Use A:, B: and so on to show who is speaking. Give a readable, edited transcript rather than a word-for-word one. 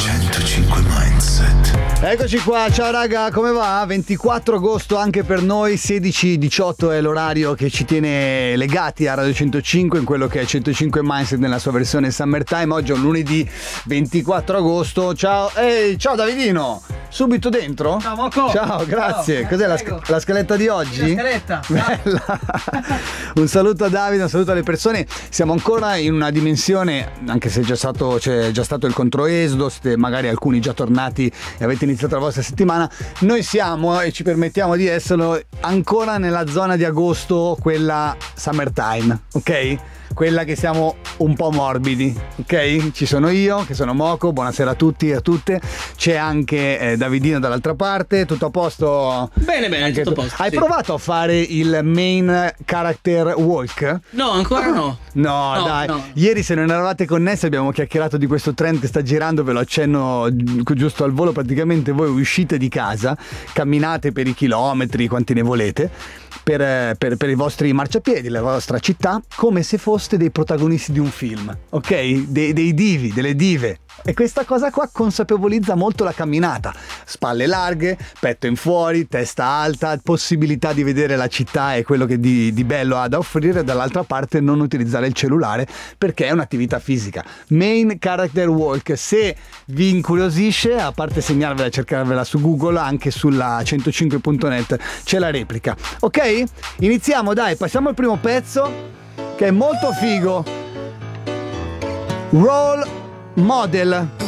A: 105 Mindset.
B: Eccoci qua, ciao raga, come va? 24 agosto anche per noi, 16-18 è l'orario che ci tiene legati a Radio 105 in quello che è 105 Mindset nella sua versione Summertime. Oggi è un lunedì 24 agosto. Ciao, ehi, ciao Davidino, subito dentro?
C: Ciao Moco.
B: Ciao, grazie.
C: Ciao,
B: cos'è
C: prego.
B: la scaletta di oggi?
C: La scaletta.
B: Bella. Un saluto a Davide, un saluto alle persone. Siamo ancora in una dimensione, anche se c'è già stato il controesodo, siete magari alcuni già tornati e avete iniziato la vostra settimana. Noi siamo, e ci permettiamo di esserlo, ancora nella zona di agosto, quella summertime, ok? Quella che siamo un po' morbidi, ok? Ci sono io, che sono Moco, buonasera a tutti e a tutte. C'è anche Davidino dall'altra parte, tutto a posto?
C: Bene,
B: Anche
C: tutto a
B: tu.
C: posto.
B: Hai
C: sì.
B: provato a fare il main character walk?
C: No, ancora no.
B: No, dai.
C: no.
B: Ieri, se non eravate connessi, abbiamo chiacchierato di questo trend che sta girando, ve lo accenno giusto al volo. Praticamente voi uscite di casa, camminate per i chilometri, quanti ne volete, per i vostri marciapiedi, la vostra città, come se foste dei protagonisti di un film, ok? Dei divi, delle dive. E questa cosa qua consapevolizza molto la camminata. Spalle larghe, petto in fuori, testa alta, possibilità di vedere la città e quello che di bello ha da offrire. Dall'altra parte non utilizzare il cellulare, perché è un'attività fisica. Main Character Walk, se vi incuriosisce, a parte segnarvela e cercarvela su Google, anche sulla 105.net c'è la replica. Ok? Iniziamo, dai, passiamo al primo pezzo che è molto figo. Roll Model.